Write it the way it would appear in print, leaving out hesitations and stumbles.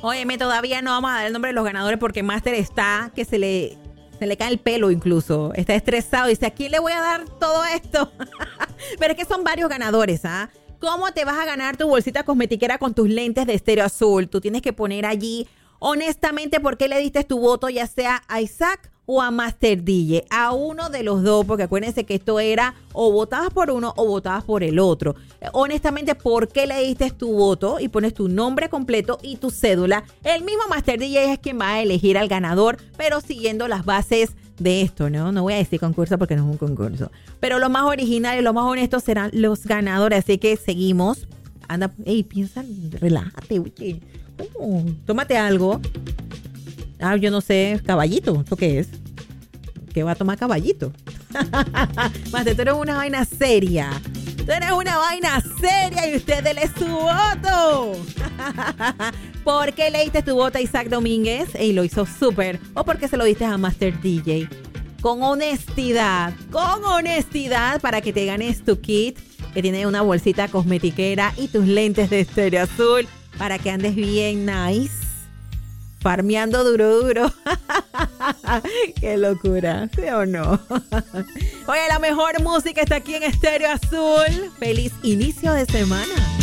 Óyeme, todavía no vamos a dar el nombre de los ganadores porque Master está que se le cae el pelo incluso. Está estresado. Dice, ¿a quién le voy a dar todo esto? Pero es que son varios ganadores, ¿ah? ¿Cómo te vas a ganar tu bolsita cosmetiquera con tus lentes de Estéreo Azul? Tú tienes que poner allí, honestamente, por qué le diste tu voto, ya sea a Isaac o a Master DJ, a uno de los dos, porque acuérdense que esto era o votabas por uno o votabas por el otro. Honestamente, ¿por qué le diste tu voto? Y pones tu nombre completo y tu cédula. El mismo Master DJ es quien va a elegir al ganador, pero siguiendo las bases de esto, ¿no? No voy a decir concurso porque no es un concurso. Pero los más originales, los más honestos serán los ganadores. Así que seguimos. Anda, piensa, relájate, oye. Tómate algo. Yo no sé, caballito. ¿Esto qué es? ¿Qué va a tomar caballito? Más tú eres una vaina seria. Tú eres una vaina seria y usted dele su voto. ¿Por qué le diste tu voto a Isaac Domínguez? Y lo hizo súper. ¿O porque se lo diste a Master DJ? Con honestidad para que te ganes tu kit, que tiene una bolsita cosmetiquera y tus lentes de Estéreo Azul para que andes bien nice. Farmeando duro. Qué locura, ¿sí o no? Oye, la mejor música está aquí en Estéreo Azul. Feliz inicio de semana.